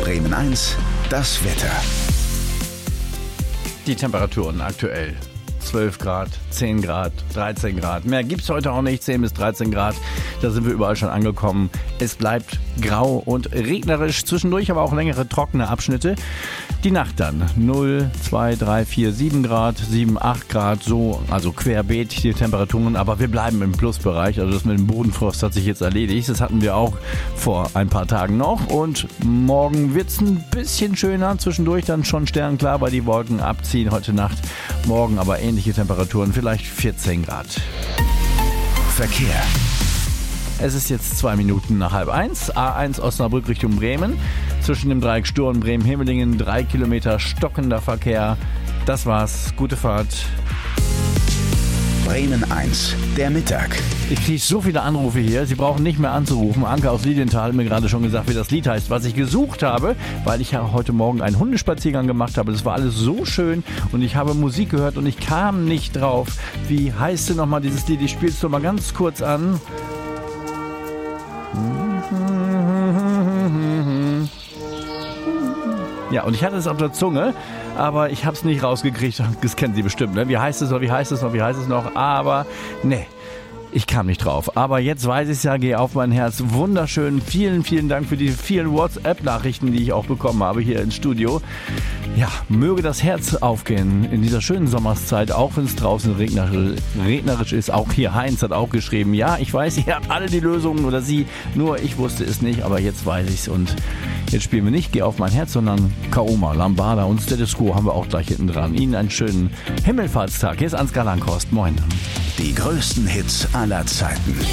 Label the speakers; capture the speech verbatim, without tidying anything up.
Speaker 1: Bremen eins, das Wetter.
Speaker 2: Die Temperaturen aktuell. zwölf Grad, zehn Grad, dreizehn Grad. Mehr gibt's heute auch nicht, zehn bis dreizehn Grad. Da sind wir überall schon angekommen. Es bleibt grau und regnerisch, zwischendurch aber auch längere trockene Abschnitte. Die Nacht dann null, zwei, drei, vier, sieben Grad, sieben, acht Grad, so, also querbeet die Temperaturen, aber wir bleiben im Plusbereich. Also das mit dem Bodenfrost hat sich jetzt erledigt. Das hatten wir auch vor ein paar Tagen noch und morgen wird's ein bisschen schöner. Zwischendurch dann schon sternklar, weil die Wolken abziehen heute Nacht. Morgen aber ähnliche Temperaturen, vielleicht vierzehn Grad.
Speaker 1: Verkehr.
Speaker 2: Es ist jetzt zwei Minuten nach halb eins. A eins Osnabrück Richtung Bremen. Zwischen dem Dreieck Sturm, Bremen-Himmelingen, drei Kilometer stockender Verkehr. Das war's. Gute Fahrt.
Speaker 1: Bremen eins, der Mittag.
Speaker 2: Ich kriege so viele Anrufe hier, Sie brauchen nicht mehr anzurufen. Anke aus Lilienthal hat mir gerade schon gesagt, wie das Lied heißt, was ich gesucht habe, weil ich ja heute Morgen einen Hundespaziergang gemacht habe. Das war alles so schön und ich habe Musik gehört und ich kam nicht drauf. Wie heißt denn nochmal dieses Lied? Ich spiele es doch mal ganz kurz an. Ja, und ich hatte es auf der Zunge, aber ich habe es nicht rausgekriegt. Das kennen Sie bestimmt, ne? Wie heißt es noch, wie heißt es noch, wie heißt es noch? Aber, ne, ich kam nicht drauf. Aber jetzt weiß ich es ja, geh auf mein Herz. Wunderschön. Vielen, vielen Dank für die vielen WhatsApp-Nachrichten, die ich auch bekommen habe hier ins Studio. Ja, möge das Herz aufgehen in dieser schönen Sommerszeit, auch wenn es draußen regnerisch, regnerisch ist. Auch hier Heinz hat auch geschrieben, ja, ich weiß, ihr habt alle die Lösungen oder Sie, nur ich wusste es nicht, aber jetzt weiß ich es und jetzt spielen wir nicht Geh auf mein Herz, sondern Kaoma, Lambada und Status Quo haben wir auch gleich hinten dran. Ihnen einen schönen Himmelfahrtstag. Hier ist Ansgar Langhorst. Moin.
Speaker 1: Die größten Hits aller Zeiten.